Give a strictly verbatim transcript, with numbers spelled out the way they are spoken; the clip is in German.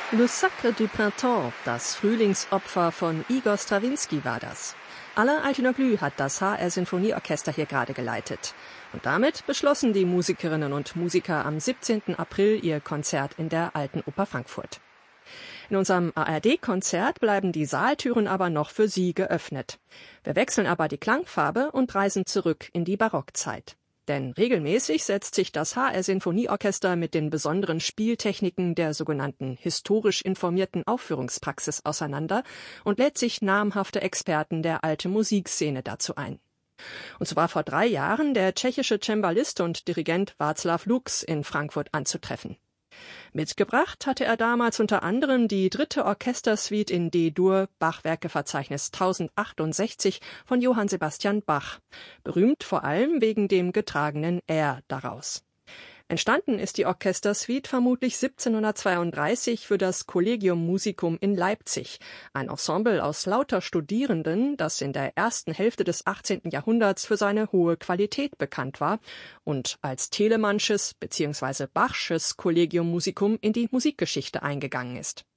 Le Sacre du Printemps, das Frühlingsopfer von Igor Strawinski war das. Alain Altinoglu hat das H R-Sinfonieorchester hier gerade geleitet. Und damit beschlossen die Musikerinnen und Musiker am siebzehnten April ihr Konzert in der Alten Oper Frankfurt. In unserem A R D-Konzert bleiben die Saaltüren aber noch für Sie geöffnet. Wir wechseln aber die Klangfarbe und reisen zurück in die Barockzeit. Denn regelmäßig setzt sich das H R-Sinfonieorchester mit den besonderen Spieltechniken der sogenannten historisch informierten Aufführungspraxis auseinander und lädt sich namhafte Experten der alten Musikszene dazu ein. Und so war vor drei Jahren der tschechische Cembalist und Dirigent Václav Lux in Frankfurt anzutreffen. Mitgebracht hatte er damals unter anderem die dritte Orchestersuite in D-Dur, Bachwerkeverzeichnis tausendzachtundsechzig von Johann Sebastian Bach, berühmt vor allem wegen dem getragenen R daraus. Entstanden ist die Orchestersuite vermutlich siebzehnhundertzweiunddreißig für das Collegium Musicum in Leipzig, ein Ensemble aus lauter Studierenden, das in der ersten Hälfte des achtzehnten Jahrhunderts für seine hohe Qualität bekannt war und als Telemannsches bzw. Bachsches Collegium Musicum in die Musikgeschichte eingegangen ist.